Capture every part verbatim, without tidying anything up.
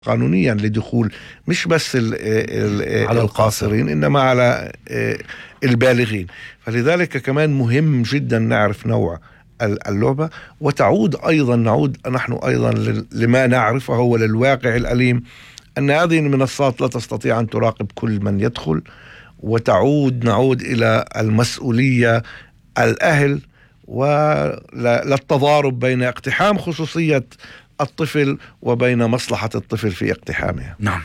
قانونيا لدخول مش بس ال ال على القاصرين إنما على البالغين. فلذلك كمان مهم جدا نعرف نوع اللعبة، وتعود أيضا نعود نحن أيضا لما نعرفه هو للواقع الأليم، أن هذه المنصات لا تستطيع أن تراقب كل من يدخل، وتعود نعود إلى المسؤولية الأهل ولا التضارب بين اقتحام خصوصية الطفل وبين مصلحة الطفل في اقتحامها. نعم.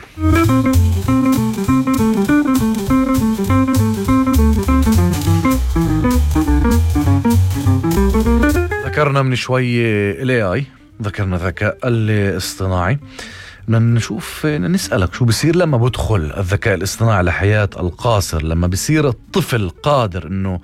ذكرنا من شوي ال إيه آي، ذكرنا الذكاء الاصطناعي. بدنا نشوف نسألك شو بصير لما بدخل الذكاء الاصطناعي لحياة القاصر، لما بصير الطفل قادر انه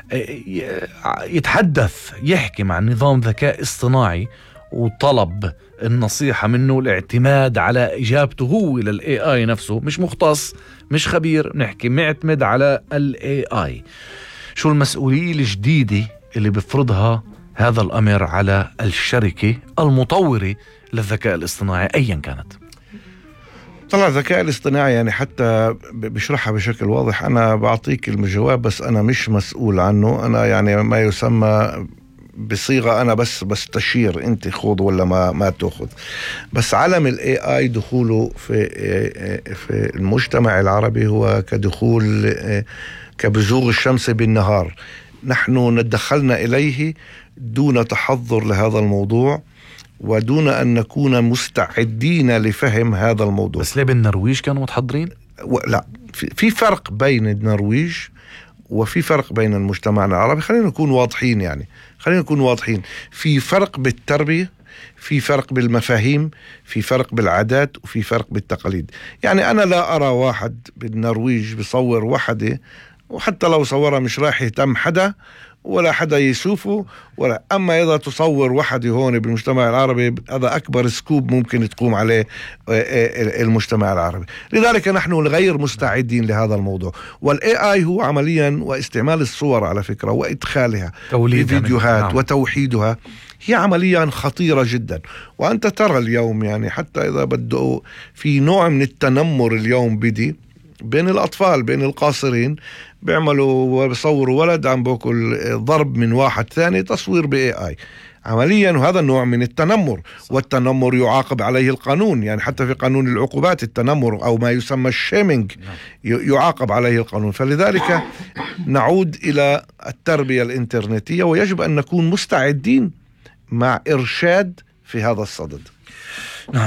يتحدث يحكي مع نظام ذكاء اصطناعي وطلب النصيحة منه، الاعتماد على إجابته هو لل إيه آي نفسه، مش مختص مش خبير، نحكي معتمد على ال إيه آي. شو المسؤولية الجديدة اللي بفرضها هذا الأمر على الشركة المطورة للذكاء الاصطناعي أيا كانت؟ طلع الذكاء الاصطناعي يعني حتى بشرحها بشكل واضح، أنا بعطيك الجواب بس أنا مش مسؤول عنه، أنا يعني ما يسمى بصيغة أنا بس بس تشير، أنت خوض ولا ما ما تأخذ. بس عالم ال إيه آي دخوله في في المجتمع العربي هو كدخول كبزوغ الشمس بالنهار. نحن ندخلنا إليه دون تحضر لهذا الموضوع ودون أن نكون مستعدين لفهم هذا الموضوع. بس ليه بالنرويج كانوا متحضرين؟ لا، في فرق بين النرويج وفي فرق بين المجتمع العربي. خلينا نكون واضحين يعني خلينا نكون واضحين في فرق بالتربية، في فرق بالمفاهيم، في فرق بالعادات، وفي فرق بالتقاليد. يعني أنا لا أرى واحد بالنرويج بصور وحدة، وحتى لو صورها مش راح يهتم حدا ولا حدا يشوفه ولا. أما إذا تصور وحدي هون بالمجتمع العربي، هذا أكبر سكوب ممكن تقوم عليه المجتمع العربي. لذلك نحن غير مستعدين لهذا الموضوع. والإي آي هو عمليا واستعمال الصور على فكرة وإدخالها بفيديوهات يعني. وتوحيدها هي عمليا خطيرة جدا. وأنت ترى اليوم يعني حتى إذا بدأوا في نوع من التنمر اليوم بدي بين الأطفال، بين القاصرين، بيعملوا وبيصوروا ولد عم باكل ضرب من واحد ثاني تصوير ب إيه آي عمليا، وهذا نوع من التنمر. والتنمر يعاقب عليه القانون، يعني حتى في قانون العقوبات التنمر أو ما يسمى الشيمينج يعاقب عليه القانون. فلذلك نعود إلى التربية الإنترنتية، ويجب أن نكون مستعدين مع إرشاد في هذا الصدد.